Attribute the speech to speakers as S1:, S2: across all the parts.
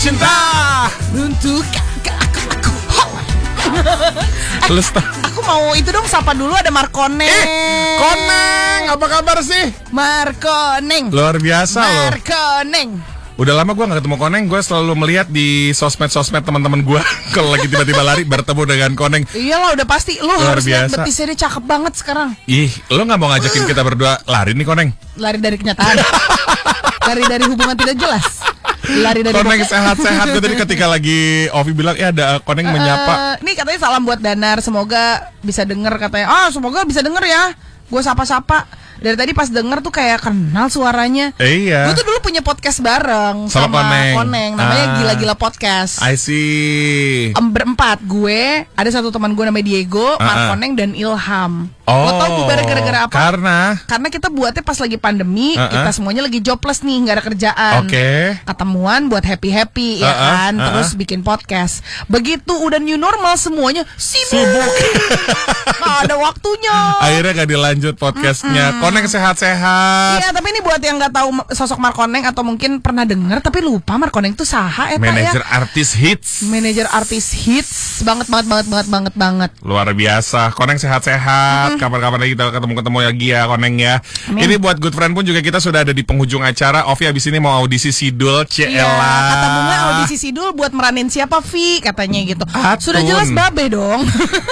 S1: Cinta
S2: Untuk aku. Aku mau itu dong, sapa dulu ada Markoneng.
S1: Koneng, apa kabar sih?
S2: Markoneng.
S1: Luar biasa loh.
S2: Markoneng.
S1: Udah lama gue gak ketemu Koneng. Gue selalu melihat di sosmed teman-teman gue kalau lagi tiba-tiba lari bertemu dengan Koneng.
S2: Iyalah udah pasti. Lo
S1: Luar
S2: harus lihat
S1: biasa.
S2: betisnya, dia cakep banget sekarang.
S1: Ih, lo gak mau ngajakin kita berdua lari nih Koneng?
S2: Lari dari kenyataan. Lari dari hubungan tidak jelas. Lari dari
S1: Koneng sehat-sehat. Gue tadi ketika lagi Ovi bilang ya ada Koneng menyapa.
S2: Ini katanya salam buat Danar, semoga bisa denger katanya. Semoga bisa denger ya. Gue sapa-sapa. Dari tadi pas denger tuh kayak kenal suaranya.
S1: Iya.
S2: Gue tuh dulu punya podcast bareng
S1: Sama Koneng.
S2: namanya Gila-Gila Podcast.
S1: I see.
S2: Berempat, gue, ada satu teman gue namanya Diego, Markoneng dan Ilham. Lo tau bubar gara-gara apa? Karena kita buatnya pas lagi pandemi, kita semuanya lagi jobless nih, nggak ada kerjaan.
S1: Oke.
S2: Ketemuan buat happy ya kan, terus bikin podcast. Begitu udah new normal semuanya sibuk. Nggak ada waktunya.
S1: Akhirnya gak dilanjut podcastnya. Koneng sehat-sehat.
S2: Iya, tapi ini buat yang nggak tahu sosok Markoneng atau mungkin pernah denger tapi lupa, Markoneng tuh saha eta ya.
S1: Manajer artis hits.
S2: Manajer artis hits banget.
S1: Luar biasa. Koneng sehat-sehat. Kapan-kapan lagi kita ketemu lagi ya Koneng ya.
S2: Amin.
S1: Ini buat Good Friend pun juga kita sudah ada di penghujung acara. Ovi abis ini mau audisi Sidul.
S2: Iya, kata Bunga audisi Sidul buat meranin siapa, Vi? Katanya gitu.
S1: Atun.
S2: Sudah jelas Babe dong.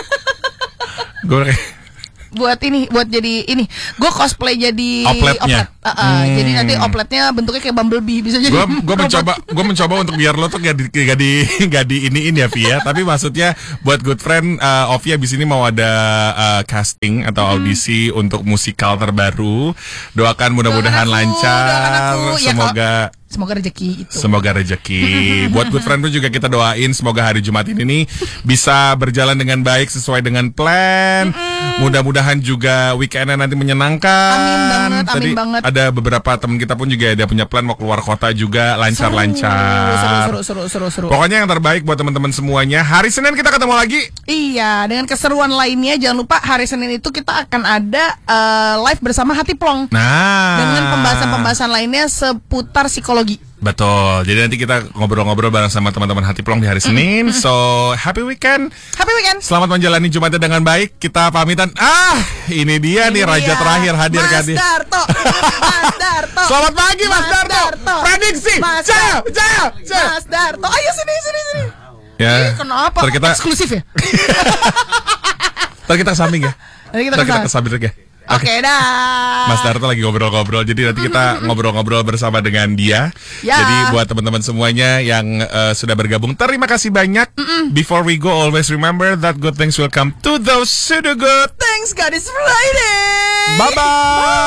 S1: Gue
S2: buat jadi ini. Gue cosplay jadi
S1: Opletnya.
S2: Jadi nanti opletnya bentuknya kayak Bumblebee, bisa jadi.
S1: Gue mencoba untuk biar lo tuh gak di iniin ya Vi ya. Tapi maksudnya buat Good Friend, Ovi abis ini mau ada casting atau audisi untuk musikal terbaru. Doakan mudah-mudahan lancar.
S2: Semoga rezeki itu.
S1: Semoga rezeki. Buat Good Friend pun juga kita doain semoga hari Jumat ini nih bisa berjalan dengan baik sesuai dengan plan. Mudah-mudahan juga weekendnya nanti menyenangkan.
S2: Amin banget.
S1: Ada beberapa teman kita pun juga ada punya plan mau keluar kota juga lancar-lancar.
S2: Seru.
S1: Pokoknya yang terbaik buat teman-teman semuanya. Hari Senin kita ketemu lagi.
S2: Iya, dengan keseruan lainnya. Jangan lupa hari Senin itu kita akan ada live bersama Hati Plong.
S1: Nah,
S2: dengan pembahasan-pembahasan lainnya seputar psikologi.
S1: Betul. Jadi nanti kita ngobrol-ngobrol bareng sama teman-teman Hati Plong di hari Senin. So, happy weekend. Selamat menjalani Jumatnya dengan baik. Kita pamitan. Ini dia nih raja terakhir hadir
S2: Mas
S1: kan.
S2: Darto.
S1: Selamat pagi Mas Darto. Prediksi. Jaya.
S2: Mas Darto. Ayo sini.
S1: Ya.
S2: Kenapa? Eksklusif ya?
S1: Ntar kita samping ya. Ntar kita kesamping lagi ya.
S2: Oke dah.
S1: Mas Darto lagi ngobrol-ngobrol. Jadi nanti kita ngobrol-ngobrol bersama dengan dia.
S2: Ya.
S1: Jadi buat teman-teman semuanya yang sudah bergabung, terima kasih banyak. Before we go, always remember that good things will come to those who do good.
S2: Thanks God, it's Friday.
S1: Bye-bye.